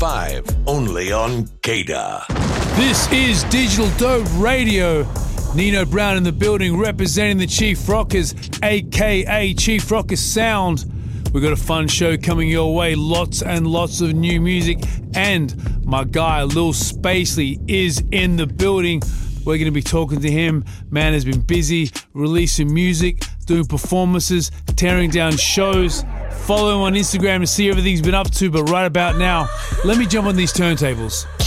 5, only on Gator. This is Digital Dope Radio. Nino Brown in the building representing the Chief Rockers, aka Chief Rockers Sound. We've got a fun show coming your way, lots and lots of new music, and my guy Lil Spacely is in the building. We're going to be talking to him. Man has been busy releasing music, doing performances, tearing down shows. Follow him on Instagram to see everything he's been up to, but right about now, let me jump on these turntables.